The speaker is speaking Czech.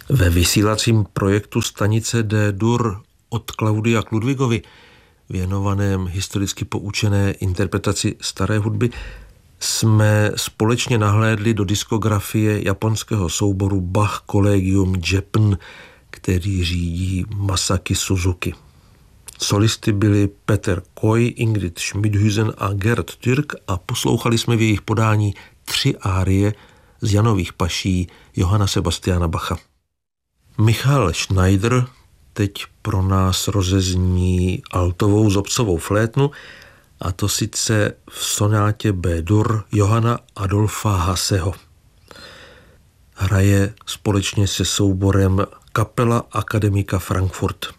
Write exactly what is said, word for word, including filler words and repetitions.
Ve vysílacím projektu stanice D-dur od Klaudia k Ludwigovi, věnovaném historicky poučené interpretaci staré hudby, jsme společně nahlédli do diskografie japonského souboru Bach Collegium Japan, který řídí Masaki Suzuki. Solisty byli Peter Koy, Ingrid Schmidhuisen a Gerd Türk a poslouchali jsme v jejich podání tři árie z Janových paší Johanna Sebastiana Bacha. Michal Schneider teď pro nás rozezní altovou zobcovou flétnu, a to sice v sonátě B-dur Johanna Adolfa Hasseho. Hraje společně se souborem Kapela Akademika Frankfurt.